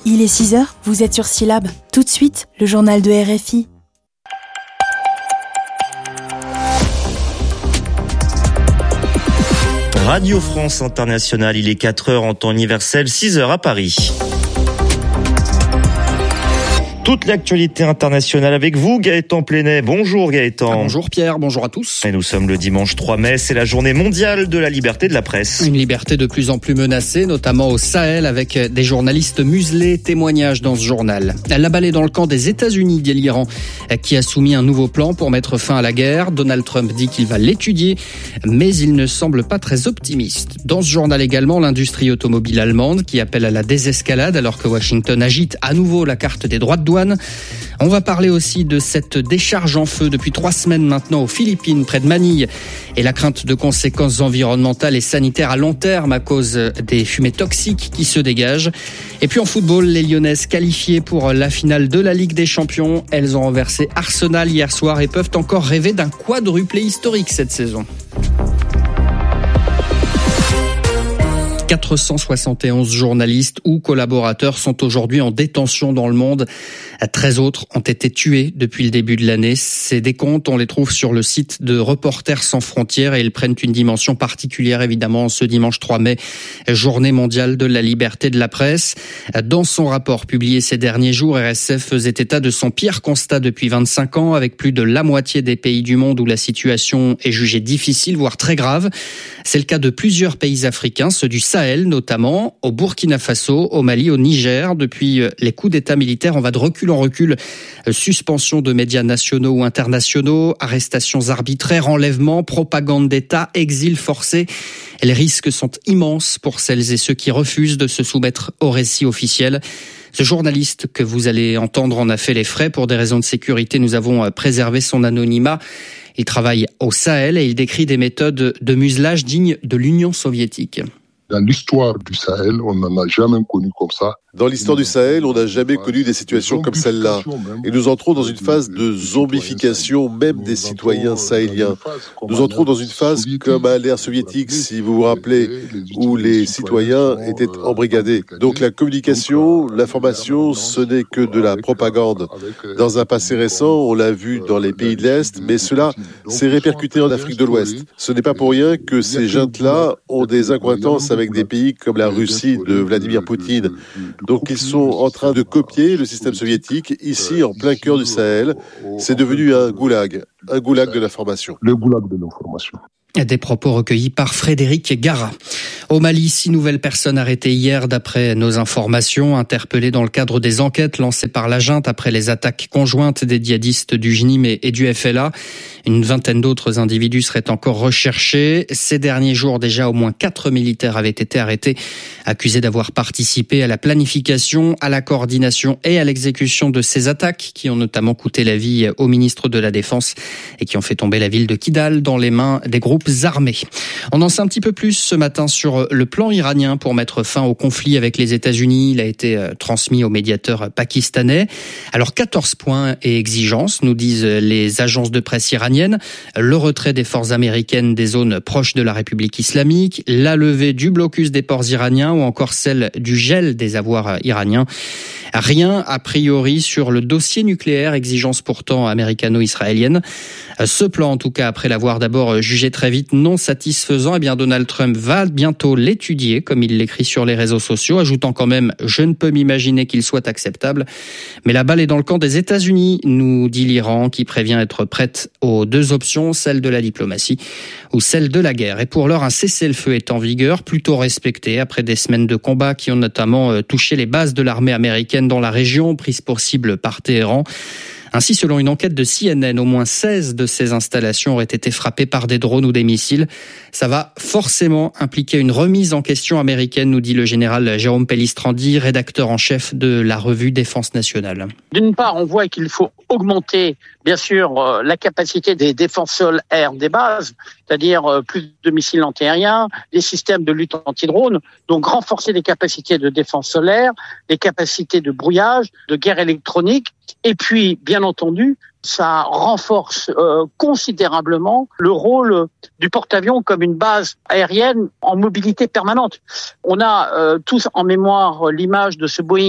Il est 6h, vous êtes sur Syllab. Tout de suite, le journal de RFI. Radio France Internationale, il est 4h en temps universel, 6h à Paris. Toute l'actualité internationale avec vous, Gaëtan Plenay. Bonjour Gaëtan. Bonjour Pierre, bonjour à tous. Et nous sommes le dimanche 3 mai, c'est la journée mondiale de la liberté de la presse. Une liberté de plus en plus menacée, notamment au Sahel, avec des journalistes muselés. Témoignage dans ce journal. La balle est dans le camp des États-Unis, dit l'Iran, qui a soumis un nouveau plan pour mettre fin à la guerre. Donald Trump dit qu'il va l'étudier, mais il ne semble pas très optimiste. Dans ce journal également, l'industrie automobile allemande qui appelle à la désescalade alors que Washington agite à nouveau la carte des droits de douane. On va parler aussi de cette décharge en feu depuis 3 semaines maintenant aux Philippines, près de Manille, et la crainte de conséquences environnementales et sanitaires à long terme à cause des fumées toxiques qui se dégagent. Et puis en football, les Lyonnaises qualifiées pour la finale de la Ligue des Champions. Elles ont renversé Arsenal hier soir et peuvent encore rêver d'un quadruplé historique cette saison. 471 journalistes ou collaborateurs sont aujourd'hui en détention dans le monde. 13 autres ont été tués depuis le début de l'année. Ces décomptes, on les trouve sur le site de Reporters sans frontières et ils prennent une dimension particulière évidemment ce dimanche 3 mai, journée mondiale de la liberté de la presse. Dans son rapport publié ces derniers jours, RSF faisait état de son pire constat depuis 25 ans avec plus de la moitié des pays du monde où la situation est jugée difficile, voire très grave. C'est le cas de plusieurs pays africains, ceux du Sahel notamment, au Burkina Faso, au Mali, au Niger. Depuis les coups d'État militaires, on va de recul en recul. Suspension de médias nationaux ou internationaux, arrestations arbitraires, enlèvements, propagande d'État, exil forcé. Les risques sont immenses pour celles et ceux qui refusent de se soumettre au récit officiel. Ce journaliste que vous allez entendre en a fait les frais. Pour des raisons de sécurité, nous avons préservé son anonymat. Il travaille au Sahel et il décrit des méthodes de muselage dignes de l'Union soviétique. Dans l'histoire du Sahel, on n'en a jamais connu comme ça. Dans l'histoire du Sahel, on n'a jamais connu des situations comme celle-là. Et nous entrons dans une phase de zombification même des citoyens sahéliens. Nous entrons dans une phase comme à l'ère soviétique, si vous vous rappelez, où les citoyens étaient embrigadés. Donc la communication, l'information, ce n'est que de la propagande. Dans un passé récent, on l'a vu dans les pays de l'Est, mais cela s'est répercuté en Afrique de l'Ouest. Ce n'est pas pour rien que ces jeunes-là ont des accointances avec des pays comme la Russie de Vladimir Poutine. Donc ils sont en train de copier le système soviétique ici en plein cœur du Sahel. C'est devenu un goulag de l'information. Le goulag de l'information. Des propos recueillis par Frédéric Gara. Au Mali, 6 nouvelles personnes arrêtées hier d'après nos informations, interpellées dans le cadre des enquêtes lancées par la junte après les attaques conjointes des djihadistes du JNIM et du FLA. Une vingtaine d'autres individus seraient encore recherchés. Ces derniers jours, déjà, au moins 4 militaires avaient été arrêtés, accusés d'avoir participé à la planification, à la coordination et à l'exécution de ces attaques qui ont notamment coûté la vie au ministre de la Défense et qui ont fait tomber la ville de Kidal dans les mains des groupes armés. On en sait un petit peu plus ce matin sur le plan iranien pour mettre fin au conflit avec les États-Unis. Il a été transmis au médiateur pakistanais. Alors 14 points et exigences, nous disent les agences de presse iraniennes. Le retrait des forces américaines des zones proches de la République islamique, la levée du blocus des ports iraniens ou encore celle du gel des avoirs iraniens. Rien a priori sur le dossier nucléaire, exigence pourtant américano-israélienne. Ce plan, en tout cas, après l'avoir d'abord jugé très vite non satisfaisant, eh bien Donald Trump va bientôt l'étudier, comme il l'écrit sur les réseaux sociaux, ajoutant quand même « Je ne peux m'imaginer qu'il soit acceptable ». Mais la balle est dans le camp des États-Unis, nous dit l'Iran, qui prévient être prête aux 2 options, celle de la diplomatie ou celle de la guerre. Et pour l'heure, un cessez-le-feu est en vigueur, plutôt respecté, après des semaines de combat qui ont notamment touché les bases de l'armée américaine dans la région, prise pour cible par Téhéran. Ainsi, selon une enquête de CNN, au moins 16 de ces installations auraient été frappées par des drones ou des missiles. Ça va forcément impliquer une remise en question américaine, nous dit le général Jérôme Pellistrandi, rédacteur en chef de la revue Défense nationale. D'une part, on voit qu'il faut augmenter, bien sûr, la capacité des défenses sol-air des bases, c'est-à-dire plus de missiles antiaériens, des systèmes de lutte anti-drone, donc renforcer les capacités de défense solaire, les capacités de brouillage, de guerre électronique, et puis, bien entendu, ça renforce considérablement le rôle du porte-avions comme une base aérienne en mobilité permanente. On a tous en mémoire l'image de ce Boeing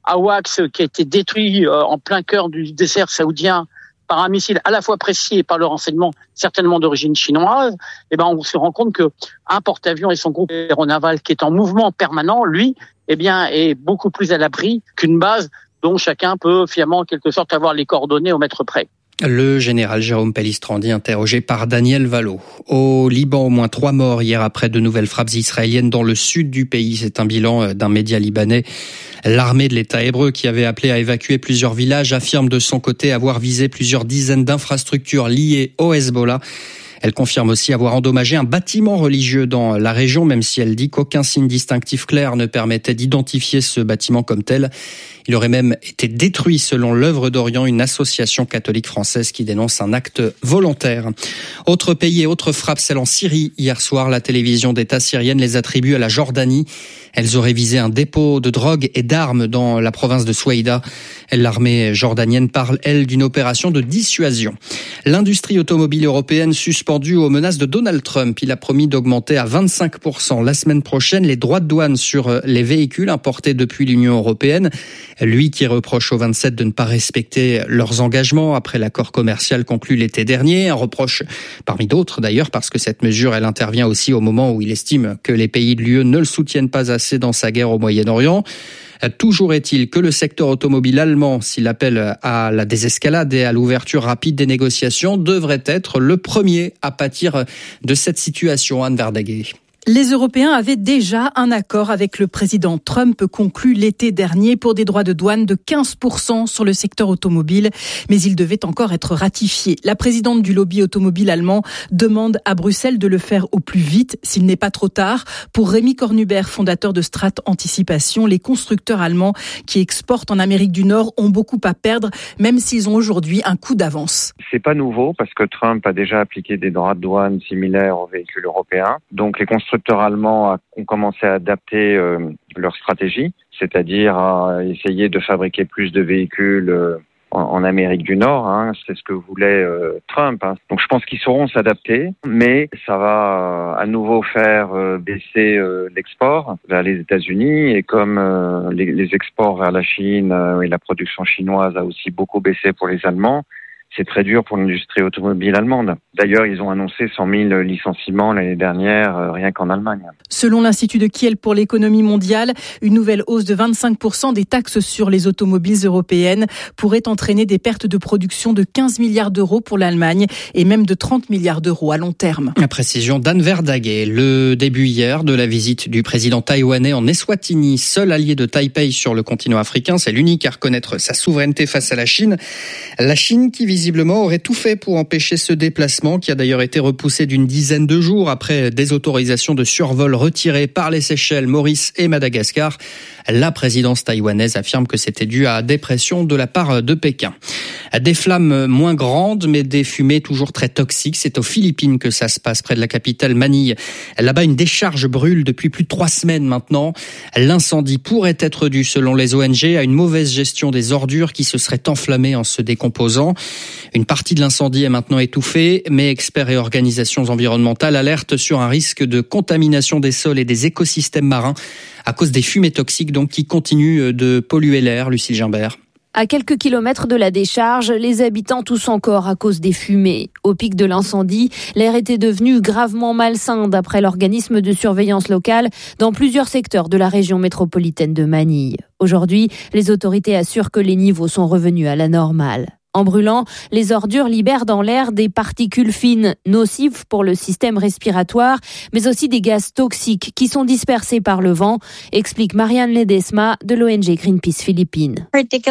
AWACS qui a été détruit en plein cœur du désert saoudien par un missile à la fois précis et par le renseignement certainement d'origine chinoise, on se rend compte que un porte-avions et son groupe aéronaval qui est en mouvement permanent, lui, est beaucoup plus à l'abri qu'une base dont chacun peut finalement en quelque sorte avoir les coordonnées au mètre près. Le général Jérôme Pellistrandi, interrogé par Daniel Valo. Au Liban, au moins 3 morts hier après de nouvelles frappes israéliennes dans le sud du pays. C'est un bilan d'un média libanais. L'armée de l'État hébreu, qui avait appelé à évacuer plusieurs villages, affirme de son côté avoir visé plusieurs dizaines d'infrastructures liées au Hezbollah. Elle confirme aussi avoir endommagé un bâtiment religieux dans la région, même si elle dit qu'aucun signe distinctif clair ne permettait d'identifier ce bâtiment comme tel. Il aurait même été détruit selon l'Œuvre d'Orient, une association catholique française qui dénonce un acte volontaire. Autre pays et autre frappe, celle en Syrie. Hier soir, la télévision d'État syrienne les attribue à la Jordanie. Elles auraient visé un dépôt de drogue et d'armes dans la province de Souaïda. L'armée jordanienne parle, elle, d'une opération de dissuasion. L'industrie automobile européenne suspendue aux menaces de Donald Trump. Il a promis d'augmenter à 25% la semaine prochaine les droits de douane sur les véhicules importés depuis l'Union européenne. Lui qui reproche aux 27 de ne pas respecter leurs engagements après l'accord commercial conclu l'été dernier. Un reproche parmi d'autres d'ailleurs, parce que cette mesure, elle intervient aussi au moment où il estime que les pays de l'UE ne le soutiennent pas assez dans sa guerre au Moyen-Orient. Toujours est-il que le secteur automobile allemand, s'il appelle à la désescalade et à l'ouverture rapide des négociations, devrait être le premier à pâtir de cette situation. Anne Verdaguet. Les Européens avaient déjà un accord avec le président Trump conclu l'été dernier pour des droits de douane de 15% sur le secteur automobile, mais il devait encore être ratifié. La présidente du lobby automobile allemand demande à Bruxelles de le faire au plus vite, s'il n'est pas trop tard. Pour Rémi Cornubert, fondateur de Strat Anticipation, les constructeurs allemands qui exportent en Amérique du Nord ont beaucoup à perdre, même s'ils ont aujourd'hui un coup d'avance. C'est pas nouveau parce que Trump a déjà appliqué des droits de douane similaires aux véhicules européens. Donc les constructeurs allemands ont commencé à adapter leur stratégie, c'est-à-dire à essayer de fabriquer plus de véhicules en Amérique du Nord. C'est ce que voulait Trump. Donc je pense qu'ils sauront s'adapter, mais ça va à nouveau faire baisser l'export vers les États-Unis. Et comme les exports vers la Chine et la production chinoise a aussi beaucoup baissé pour les Allemands, c'est très dur pour l'industrie automobile allemande. D'ailleurs, ils ont annoncé 100 000 licenciements l'année dernière, rien qu'en Allemagne. Selon l'Institut de Kiel pour l'économie mondiale, une nouvelle hausse de 25% des taxes sur les automobiles européennes pourrait entraîner des pertes de production de 15 milliards d'euros pour l'Allemagne et même de 30 milliards d'euros à long terme. La précision d'Anne Verdaguet. Le début hier de la visite du président taïwanais en Eswatini, seul allié de Taipei sur le continent africain. C'est l'unique à reconnaître sa souveraineté face à la Chine. La Chine qui visiblement aurait tout fait pour empêcher ce déplacement, qui a d'ailleurs été repoussé d'une dizaine de jours après des autorisations de survol retirées par les Seychelles, Maurice et Madagascar. La présidence taïwanaise affirme que c'était dû à des pressions de la part de Pékin. Des flammes moins grandes, mais des fumées toujours très toxiques. C'est aux Philippines que ça se passe, près de la capitale Manille. Là-bas, une décharge brûle depuis plus de 3 semaines maintenant. L'incendie pourrait être dû, selon les ONG, à une mauvaise gestion des ordures qui se seraient enflammées en se décomposant. Une partie de l'incendie est maintenant étouffée, mais experts et organisations environnementales alertent sur un risque de contamination des sols et des écosystèmes marins à cause des fumées toxiques donc qui continuent de polluer l'air. Lucille Gimbert. À quelques kilomètres de la décharge, les habitants toussent encore à cause des fumées. Au pic de l'incendie, l'air était devenu gravement malsain d'après l'organisme de surveillance locale dans plusieurs secteurs de la région métropolitaine de Manille. Aujourd'hui, les autorités assurent que les niveaux sont revenus à la normale. En brûlant, les ordures libèrent dans l'air des particules fines, nocives pour le système respiratoire, mais aussi des gaz toxiques qui sont dispersés par le vent, explique Marianne Ledesma de l'ONG Greenpeace Philippines.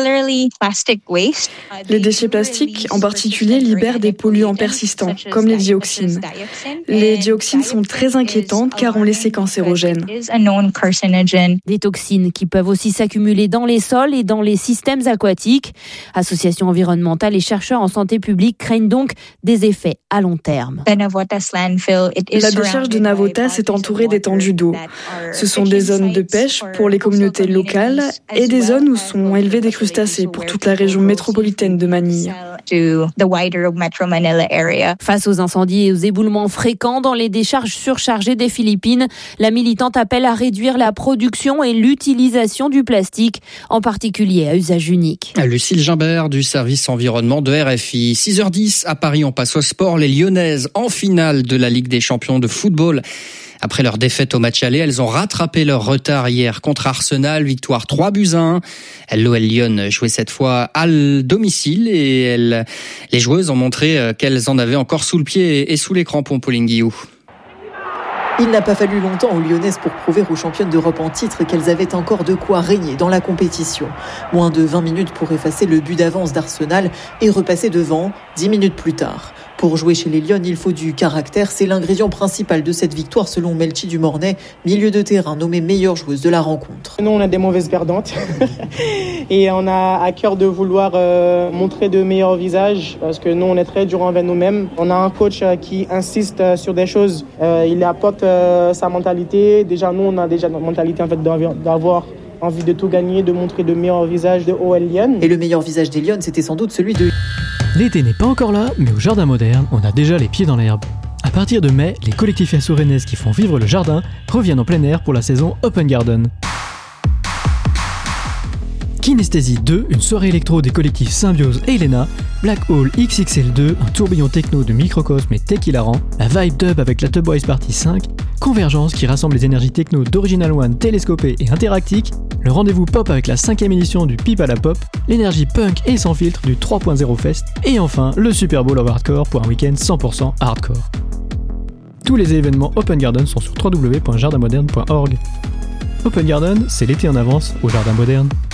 Les déchets plastiques, en particulier, libèrent des polluants persistants, comme les dioxines. Les dioxines sont très inquiétantes car on les sait cancérogènes. Des toxines qui peuvent aussi s'accumuler dans les sols et dans les systèmes aquatiques. Association environnementale environnementale et chercheurs en santé publique craignent donc des effets à long terme. La décharge de Navotas est entourée d'étendues d'eau. Ce sont des zones de pêche pour les communautés locales et des zones où sont élevés des crustacés pour toute la région métropolitaine de Manille. Face aux incendies et aux éboulements fréquents dans les décharges surchargées des Philippines, la militante appelle à réduire la production et l'utilisation du plastique, en particulier à usage unique. Lucille Gimbert du service environnement de RFI. 6h10 à Paris, on passe au sport. Les Lyonnaises en finale de la Ligue des champions de football. Après leur défaite au match aller, elles ont rattrapé leur retard hier contre Arsenal, victoire 3-1. L'OL Lyon jouait cette fois à domicile et les joueuses ont montré qu'elles en avaient encore sous le pied et sous les crampons, Pauline Guillou. Il n'a pas fallu longtemps aux Lyonnaises pour prouver aux championnes d'Europe en titre qu'elles avaient encore de quoi régner dans la compétition. Moins de 20 minutes pour effacer le but d'avance d'Arsenal et repasser devant 10 minutes plus tard. Pour jouer chez les Lyonnes, il faut du caractère. C'est l'ingrédient principal de cette victoire selon Melchi Dumornay, milieu de terrain nommé meilleure joueuse de la rencontre. Nous, on a des mauvaises perdantes et on a à cœur de vouloir montrer de meilleurs visages parce que nous, on est très dur envers nous-mêmes. On a un coach qui insiste sur des choses. Il apporte sa mentalité. Déjà, nous, on a déjà notre mentalité en fait d'avoir envie de tout gagner, de montrer de meilleurs visages de OL Lyon. Et le meilleur visage des Lyonnes, c'était sans doute celui de... L'été n'est pas encore là, mais au Jardin Moderne, on a déjà les pieds dans l'herbe. À partir de mai, les collectifs assourénaises qui font vivre le jardin reviennent en plein air pour la saison Open Garden. Kinesthésie 2, une soirée électro des collectifs Symbiose et Elena, Black Hole XXL2, un tourbillon techno de Microcosme et Tech Hilarant, la Vibe Dub avec la Tub Boys Party 5, Convergence qui rassemble les énergies techno d'Original One télescopée et interactique, le rendez-vous pop avec la 5e édition du Pipe à la Pop, l'énergie punk et sans filtre du 3.0 Fest, et enfin le Super Bowl of Hardcore pour un week-end 100% hardcore. Tous les événements Open Garden sont sur www.jardinmoderne.org. Open Garden, c'est l'été en avance au Jardin Moderne.